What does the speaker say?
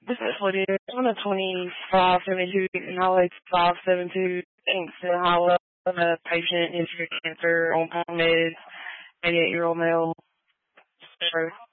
This is what it is. I'm a 2572 and I like 572. Thanks to how well the patient is for cancer on meds, 88-year-old male.